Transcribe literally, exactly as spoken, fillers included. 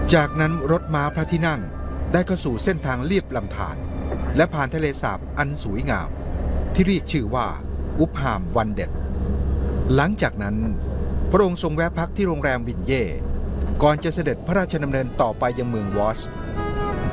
จากนั้นรถม้าพระที่นั่งได้เข้าสู่เส้นทางเลียบลำธารและผ่านทะเลสาบอันสวยงามที่เรียกชื่อว่าอุปฮามวันเด็ดหลังจากนั้นพระองค์ทรงแวะพักที่โรงแรมวินเย่ก่อนจะเสด็จพระราชดำเนินต่อไปยังเมืองวอช